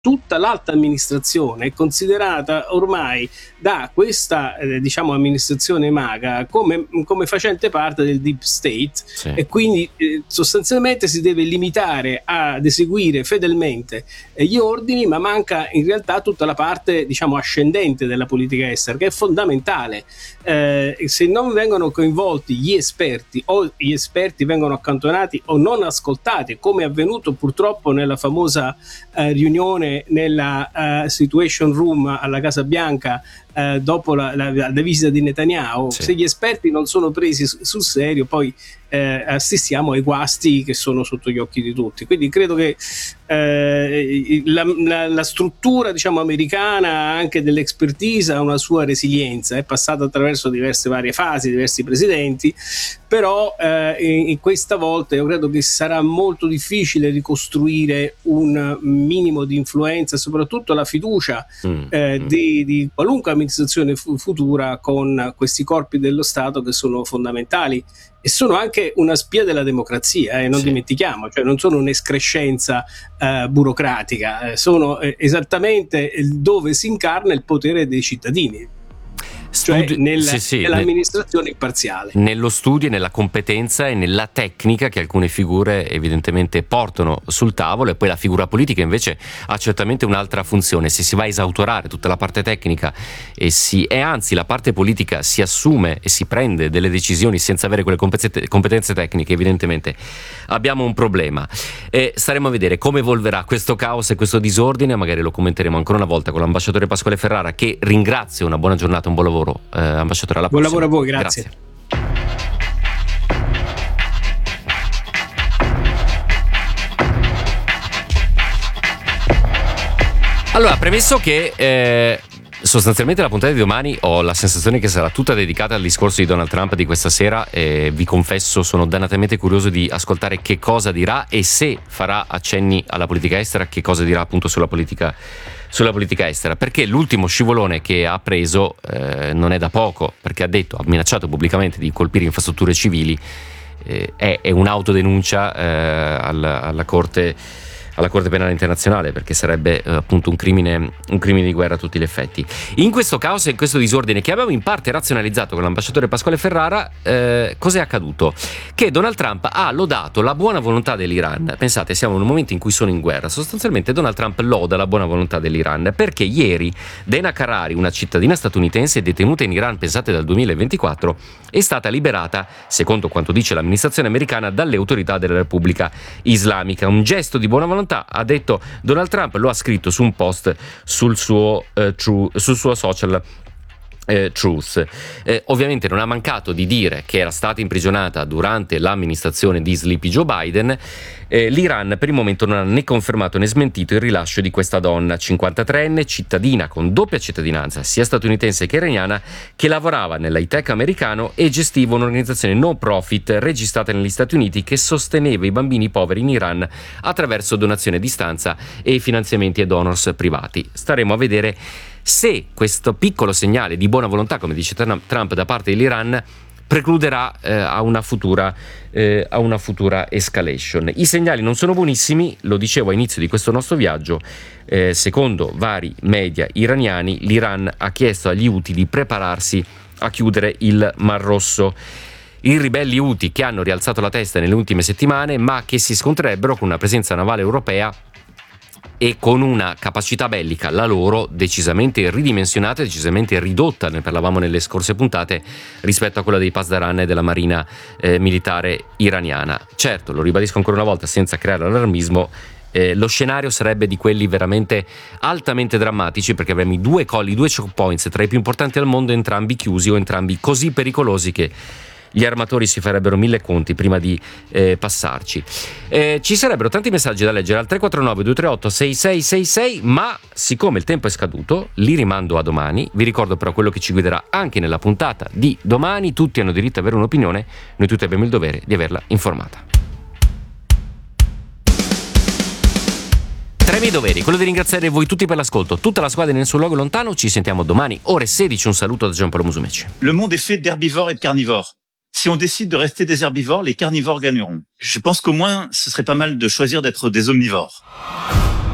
tutta l'alta amministrazione è considerata ormai da questa amministrazione maga come facente parte del deep state, Sì. e quindi sostanzialmente si deve limitare ad eseguire fedelmente gli ordini, ma manca in realtà tutta la parte ascendente della politica estera, che è fondamentale. Se non vengono coinvolti gli esperti, o gli esperti vengono accantonati o non ascoltati, come è avvenuto purtroppo nella famosa riunione nella Situation Room alla Casa Bianca dopo la visita di Netanyahu, Sì. se gli esperti non sono presi sul serio, poi assistiamo ai guasti che sono sotto gli occhi di tutti. Quindi credo che la struttura americana anche dell'expertise ha una sua resilienza, è passata attraverso diverse varie fasi, diversi presidenti, però in questa volta io credo che sarà molto difficile ricostruire un minimo di influenza, soprattutto la fiducia di qualunque amministrazione futura con questi corpi dello Stato, che sono fondamentali e sono anche una spia della democrazia, non dimentichiamo, cioè non sono un'escrescenza burocratica, sono esattamente dove si incarna il potere dei cittadini. Cioè nell'amministrazione imparziale, nello studio, nella competenza e nella tecnica che alcune figure evidentemente portano sul tavolo, e poi la figura politica invece ha certamente un'altra funzione. Se si va a esautorare tutta la parte tecnica e anzi la parte politica si assume e si prende delle decisioni senza avere quelle competenze tecniche, evidentemente abbiamo un problema. Staremo a vedere come evolverà questo caos e questo disordine, magari lo commenteremo ancora una volta con l'ambasciatore Pasquale Ferrara, che ringrazio. Una buona giornata, un buon lavoro. Ambasciatore, alla prossima. Buon lavoro a voi, grazie. Allora, premesso che sostanzialmente la puntata di domani ho la sensazione che sarà tutta dedicata al discorso di Donald Trump di questa sera, vi confesso sono dannatamente curioso di ascoltare che cosa dirà, e se farà accenni alla politica estera, che cosa dirà appunto sulla politica estera, perché l'ultimo scivolone che ha preso non è da poco, perché ha minacciato pubblicamente di colpire infrastrutture civili, è un'autodenuncia alla Corte Penale Internazionale, perché sarebbe appunto un crimine di guerra a tutti gli effetti. In questo caos e in questo disordine che abbiamo in parte razionalizzato con l'ambasciatore Pasquale Ferrara, cos'è accaduto? Che Donald Trump ha lodato la buona volontà dell'Iran. Pensate, siamo in un momento in cui sono in guerra. Sostanzialmente Donald Trump loda la buona volontà dell'Iran, perché ieri Dana Karari, una cittadina statunitense detenuta in Iran, pensate dal 2024, è stata liberata, secondo quanto dice l'amministrazione americana, dalle autorità della Repubblica Islamica. Un gesto di buona volontà, ha detto Donald Trump, lo ha scritto su un post sul suo social Truth. Ovviamente non ha mancato di dire che era stata imprigionata durante l'amministrazione di Sleepy Joe Biden. L'Iran per il momento non ha né confermato né smentito il rilascio di questa donna 53enne, cittadina con doppia cittadinanza, sia statunitense che iraniana, che lavorava nell'high tech americano e gestiva un'organizzazione no profit registrata negli Stati Uniti che sosteneva i bambini poveri in Iran attraverso donazioni a distanza e finanziamenti e donors privati. Staremo a vedere se questo piccolo segnale di buona volontà, come dice Trump, da parte dell'Iran precluderà a una futura escalation. I segnali non sono buonissimi, lo dicevo a inizio di questo nostro viaggio. Secondo vari media iraniani, l'Iran ha chiesto agli Houthi di prepararsi a chiudere il Mar Rosso. I ribelli Houthi, che hanno rialzato la testa nelle ultime settimane, ma che si scontrerebbero con una presenza navale europea e con una capacità bellica, la loro, decisamente ridimensionata, decisamente ridotta, ne parlavamo nelle scorse puntate, rispetto a quella dei Pasdaran e della marina militare iraniana. Certo, lo ribadisco ancora una volta senza creare allarmismo, lo scenario sarebbe di quelli veramente altamente drammatici, perché avremmo due choke points tra i più importanti al mondo, entrambi chiusi o entrambi così pericolosi che gli armatori si farebbero 1000 conti prima di passarci. Ci sarebbero tanti messaggi da leggere al 349-238-6666, ma siccome il tempo è scaduto li rimando a domani. Vi ricordo però quello che ci guiderà anche nella puntata di domani. Tutti hanno diritto ad avere un'opinione, noi tutti abbiamo il dovere di averla informata. Tra i miei doveri, quello di ringraziare voi tutti per l'ascolto, tutta la squadra nel suo luogo lontano. Ci sentiamo domani ore 16. Un saluto da Giampaolo Musumeci. Le monde est fait d'herbivores et de carnivores. Si on décide de rester des herbivores, les carnivores gagneront. Je pense qu'au moins, ce serait pas mal de choisir d'être des omnivores.